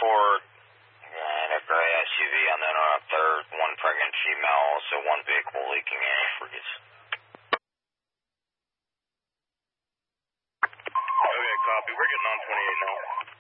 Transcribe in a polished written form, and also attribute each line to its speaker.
Speaker 1: Ford and a gray SUV on then on a third, one pregnant female, also one vehicle leaking antifreeze.